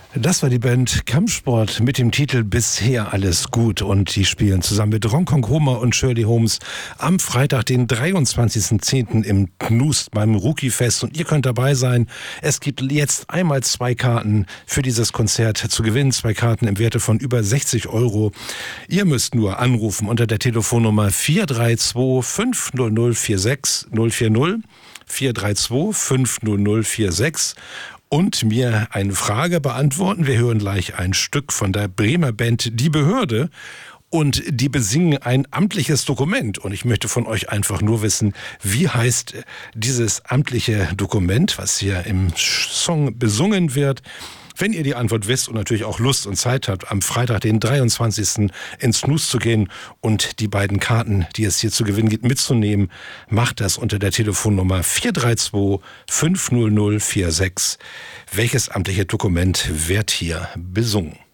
Das war die Band Kampfsport mit dem Titel Bisher alles gut, und die spielen zusammen mit Ron Homer und Shirley Holmes am Freitag, den 23.10. im Knust beim Rookie-Fest, und ihr könnt dabei sein. Es gibt jetzt einmal 2 Karten für dieses Konzert zu gewinnen, 2 Karten im Werte von über 60 €. Ihr müsst nur anrufen unter der Telefonnummer 432 500 46 040 432 500 46 und mir eine Frage beantworten. Wir hören gleich ein Stück von der Bremer Band Die Behörde, und die besingen ein amtliches Dokument. Und ich möchte von euch einfach nur wissen, wie heißt dieses amtliche Dokument, was hier im Song besungen wird. Wenn ihr die Antwort wisst und natürlich auch Lust und Zeit habt, am Freitag, den 23. ins Snooze zu gehen und die beiden Karten, die es hier zu gewinnen gibt, mitzunehmen, macht das unter der Telefonnummer 432 500 46. Welches amtliche Dokument wird hier besungen?